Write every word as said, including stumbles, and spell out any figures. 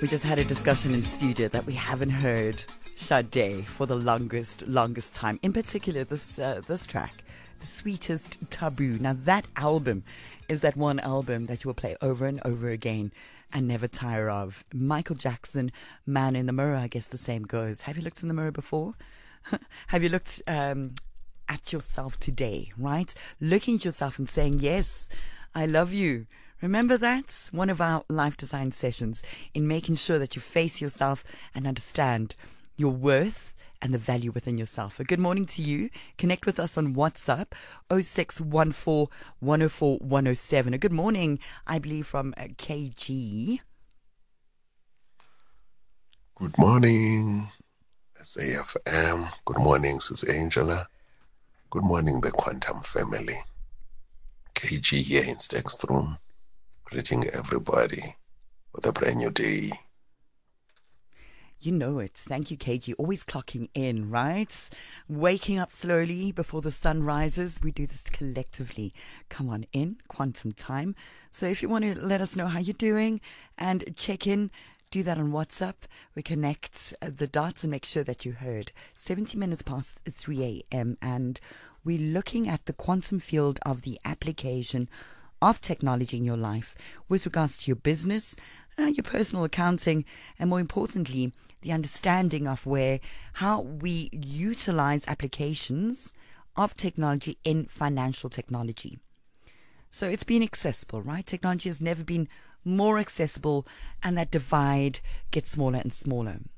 We just had a discussion in studio that we haven't heard Sade for the longest, longest time. In particular, this uh, this track, The Sweetest Taboo. Now, that album is that one album that you will play over and over again and never tire of. Michael Jackson, Man in the Mirror, I guess the same goes. Have you looked in the mirror before? Have you looked um, at yourself today, right? Looking at yourself and saying, yes, I love you. Remember that? One of our life design sessions in making sure that you face yourself and understand your worth and the value within yourself. A good morning to you. Connect with us on WhatsApp, oh six one four, one oh four, one oh seven. A good morning, I believe, from uh, K G. Good morning, S A F M. Good morning, Sis Angela. Good morning, the Quantum family. K G here in Stack's room. Greeting everybody with a brand new day. You know it. Thank you, K G. Always clocking in, right? Waking up slowly before the sun rises. We do this collectively. Come on in, quantum time. So if you want to let us know how you're doing and check in, do that on WhatsApp. We connect the dots and make sure that you heard. seventy minutes past three a.m. and we're looking at the quantum field of the application of technology in your life with regards to your business, uh, your personal accounting, and more importantly, the understanding of where, how we utilize applications of technology in financial technology. So it's been accessible, right? Technology has never been more accessible, and that divide gets smaller and smaller.